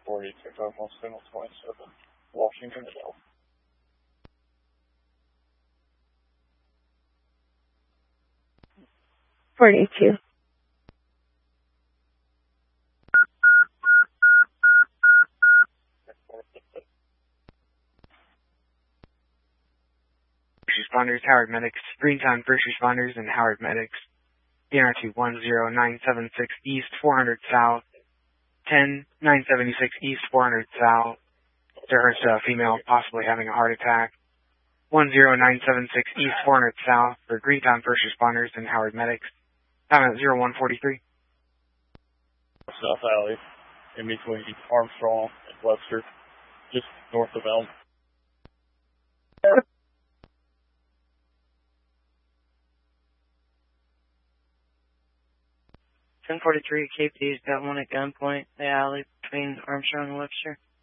40 Tacoma Signal 27, Washington, Delta. 42. Responders, Howard Medics, Greentown First Responders, and Howard Medics. DNR 210976 East, 400 South, 10976 East, 400 South. There's a female possibly having a heart attack. 10976 East, 400 South for Greentown First Responders and Howard Medics. Time at 0143. South Alley, in between Armstrong and Webster, just north of Elm. 1043 KPD's got one at gunpoint, the alley between Armstrong and Webster.